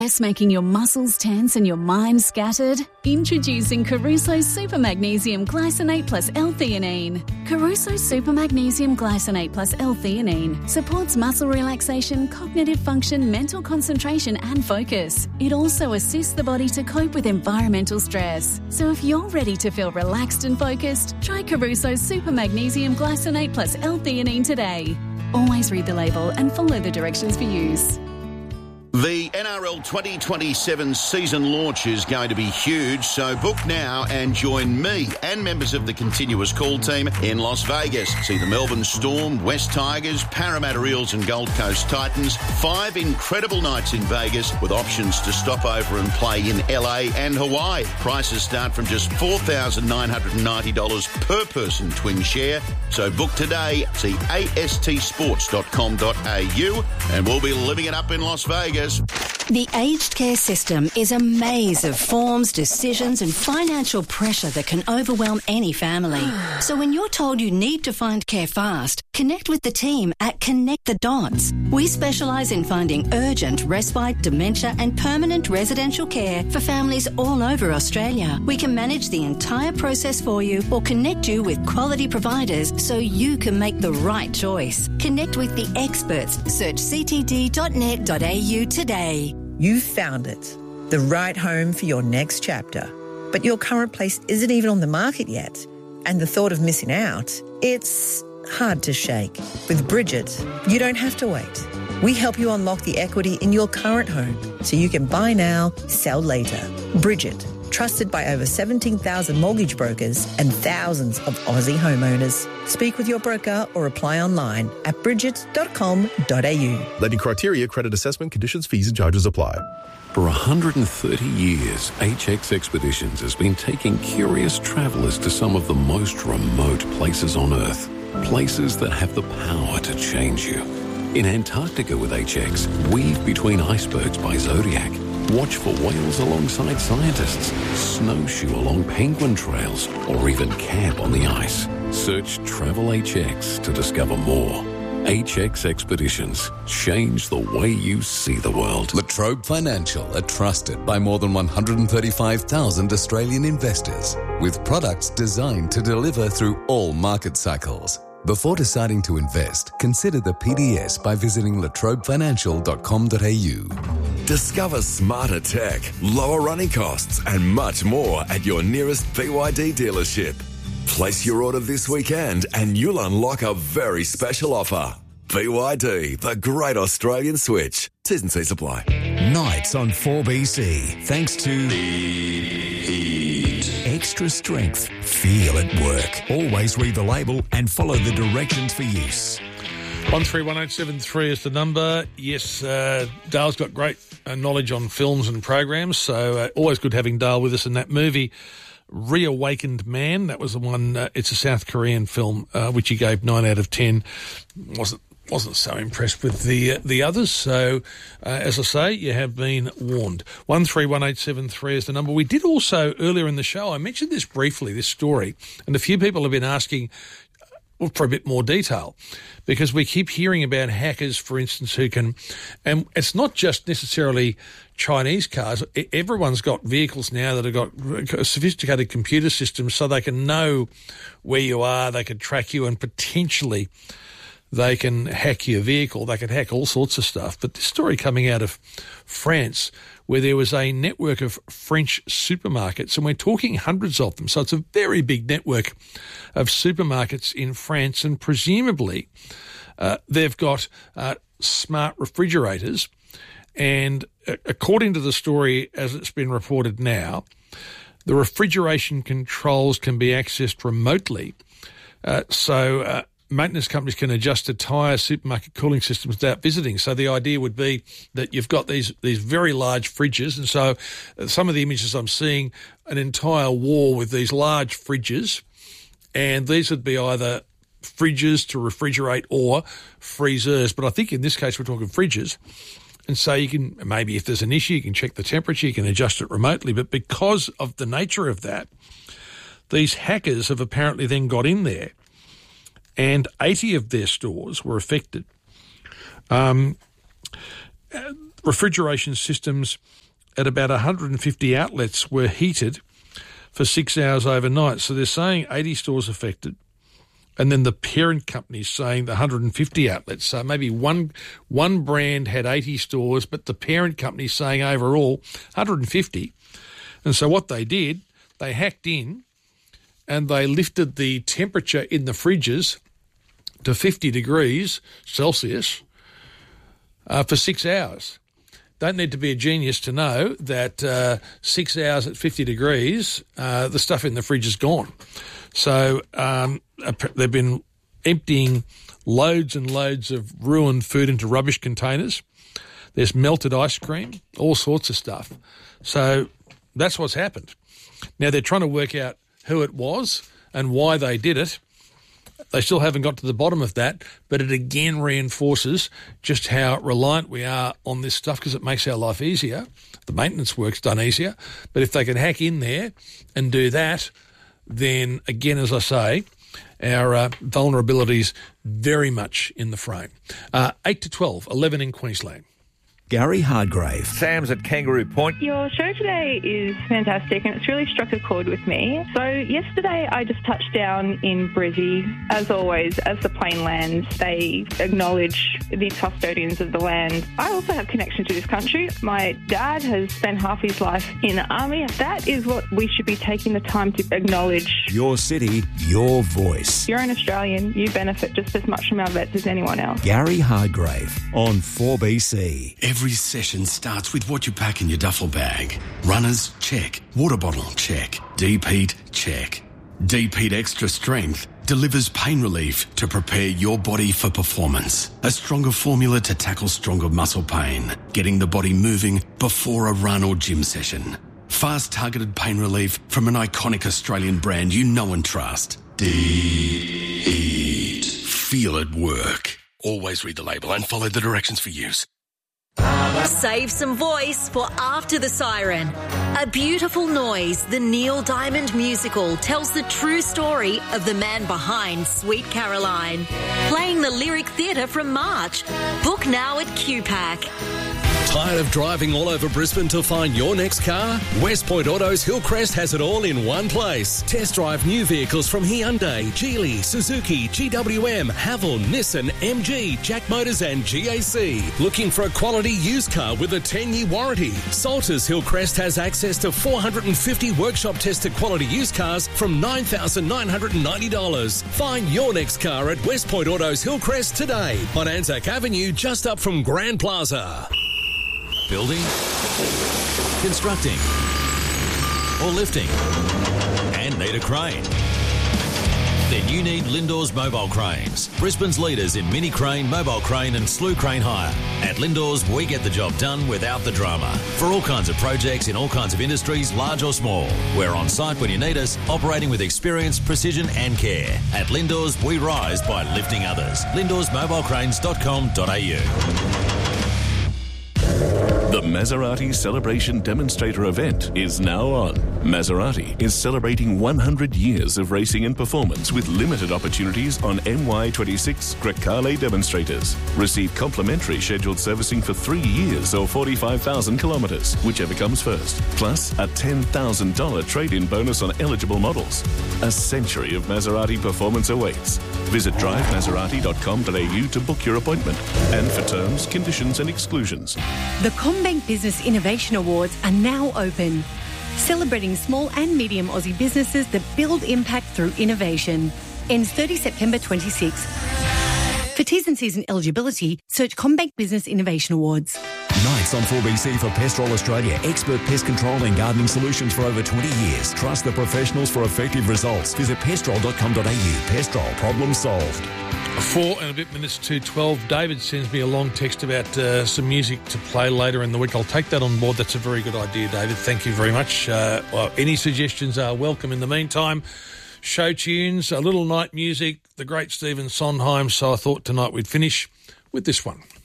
Making your muscles tense and your mind scattered? Introducing Caruso Super Magnesium Glycinate plus L-theanine. Caruso Super Magnesium Glycinate plus L-theanine supports muscle relaxation, cognitive function, mental concentration and focus. It also assists the body to cope with environmental stress. So if you're ready to feel relaxed and focused, try Caruso Super Magnesium Glycinate plus L-theanine today. Always read the label and follow the directions for use. The NRL 2027 season launch is going to be huge, so book now and join me and members of the Continuous Call team in Las Vegas. See the Melbourne Storm, West Tigers, Parramatta Eels and Gold Coast Titans. 5 incredible nights in Vegas with options to stop over and play in LA and Hawaii. Prices start from just $4,990 per person twin share. So book today. See astsports.com.au and we'll be living it up in Las Vegas. The aged care system is a maze of forms, decisions and financial pressure that can overwhelm any family. So when you're told you need to find care fast, connect with the team at Connect the Dots. We specialise in finding urgent, respite, dementia and permanent residential care for families all over Australia. We can manage the entire process for you or connect you with quality providers so you can make the right choice. Connect with the experts. Search ctd.net.au today. You've found it, the right home for your next chapter. But your current place isn't even on the market yet. And the thought of missing out, it's hard to shake. With Bridget, you don't have to wait. We help you unlock the equity in your current home so you can buy now, sell later. Bridget, trusted by over 17,000 mortgage brokers and thousands of Aussie homeowners. Speak with your broker or apply online at bridget.com.au. Lending criteria, credit assessment, conditions, fees and charges apply. For 130 years, HX Expeditions has been taking curious travellers to some of the most remote places on Earth. Places that have the power to change you. In Antarctica with HX, weave between icebergs by Zodiac. Watch for whales alongside scientists, snowshoe along penguin trails, or even camp on the ice. Search Travel HX to discover more. HX Expeditions. Change the way you see the world. La Trobe Financial are trusted by more than 135,000 Australian investors, with products designed to deliver through all market cycles. Before deciding to invest, consider the PDS by visiting latrobefinancial.com.au. Discover smarter tech, lower running costs and much more at your nearest BYD dealership. Place your order this weekend and you'll unlock a very special offer. BYD, the great Australian switch. T's and C's apply. Nights on 4BC, thanks to Extra Strength. Feel at work. Always read the label and follow the directions for use. 131873 is the number. Yes, Dale's got great knowledge on films and programs, so always good having Dale with us. In that movie, Reawakened Man, that was the one. It's a South Korean film, which he gave 9 out of 10. Wasn't so impressed with the others. So, as I say, you have been warned. 131873 is the number. We did also, earlier in the show, I mentioned this briefly, this story, and a few people have been asking for a bit more detail, because we keep hearing about hackers, for instance, who can, and it's not just necessarily Chinese cars. Everyone's got vehicles now that have got sophisticated computer systems, so they can know where you are, they can track you, and potentially they can hack your vehicle. They can hack all sorts of stuff. But this story coming out of France, where there was a network of French supermarkets, and we're talking hundreds of them. So it's a very big network of supermarkets in France, and presumably they've got smart refrigerators. And according to the story as it's been reported now, the refrigeration controls can be accessed remotely. So maintenance companies can adjust entire supermarket cooling systems without visiting. So the idea would be that you've got these very large fridges, and so some of the images I'm seeing, an entire wall with these large fridges, and these would be either fridges to refrigerate or freezers. But I think in this case we're talking fridges. And so you can, maybe if there's an issue, you can check the temperature, you can adjust it remotely. But because of the nature of that, these hackers have apparently then got in there, and 80 of their stores were affected. refrigeration systems at about 150 outlets were heated for 6 hours overnight. So they're saying 80 stores affected. And then the parent company is saying the 150 outlets. So maybe one brand had 80 stores, but the parent company is saying overall 150. And so what they did, they hacked in and they lifted the temperature in the fridges to 50 degrees Celsius for 6 hours. Don't need to be a genius to know that 6 hours at 50 degrees, the stuff in the fridge is gone. So they've been emptying loads and loads of ruined food into rubbish containers. There's melted ice cream, all sorts of stuff. So that's what's happened. Now they're trying to work out who it was and why they did it. They still haven't got to the bottom of that, but it again reinforces just how reliant we are on this stuff because it makes our life easier. The maintenance work's done easier. But if they can hack in there and do that, then again, as I say, our vulnerabilities very much in the frame. 8 to 12, 11 in Queensland. Gary Hardgrave. Sam's at Kangaroo Point. Your show today is fantastic and it's really struck a chord with me. So yesterday I just touched down in Brizzy. As always, as the plane lands, they acknowledge the custodians of the land. I also have connection to this country. My dad has spent half his life in the army. That is what we should be taking the time to acknowledge. Your city, your voice. You're an Australian. You benefit just as much from our vets as anyone else. Gary Hardgrave on 4BC. Every session starts with what you pack in your duffel bag. Runners, check. Water bottle, check. Deep heat, check. Deep Heat Extra Strength delivers pain relief to prepare your body for performance. A stronger formula to tackle stronger muscle pain, getting the body moving before a run or gym session. Fast targeted pain relief from an iconic Australian brand you know and trust. Deep Heat. Feel it work. Always read the label and follow the directions for use. Save some voice for After the Siren. A Beautiful Noise, the Neil Diamond musical, tells the true story of the man behind Sweet Caroline. Playing the Lyric Theatre from March. Book now at QPAC. Tired of driving all over Brisbane to find your next car? West Point Autos Hillcrest has it all in one place. Test drive new vehicles from Hyundai, Geely, Suzuki, GWM, Haval, Nissan, MG, Jack Motors and GAC. Looking for a quality used car with a 10-year warranty? Salters Hillcrest has access to 450 workshop tested quality used cars from $9,990. Find your next car at West Point Autos Hillcrest today on Anzac Avenue, just up from Grand Plaza. Building, constructing, or lifting, and need a crane? Then you need Lindors Mobile Cranes, Brisbane's leaders in mini crane, mobile crane and slew crane hire. At Lindors, we get the job done without the drama. For all kinds of projects in all kinds of industries, large or small. We're on site when you need us, operating with experience, precision and care. At Lindors, we rise by lifting others. LindorsMobileCranes.com.au. The Maserati Celebration Demonstrator event is now on. Maserati is celebrating 100 years of racing and performance with limited opportunities on MY26 Grecale demonstrators. Receive complimentary scheduled servicing for 3 years or 45,000 kilometres, whichever comes first. Plus a $10,000 trade-in bonus on eligible models. A century of Maserati performance awaits. Visit drivemaserati.com.au to book your appointment. And for terms, conditions and exclusions. The CommBank Business Innovation Awards are now open, celebrating small and medium Aussie businesses that build impact through innovation. Ends 30 September 26. For T's and C's and eligibility, search CommBank Business Innovation Awards. Nights on 4BC for Pestrol Australia. Expert pest control and gardening solutions for over 20 years. Trust the professionals for effective results. Visit pestrol.com.au. Pestrol, problem solved. 4 and a bit minutes to 12. David sends me a long text about some music to play later in the week. I'll take that on board. That's a very good idea, David. Thank you very much. Any suggestions are welcome. In the meantime, show tunes, a little night music, the great Stephen Sondheim. So I thought tonight we'd finish with this one.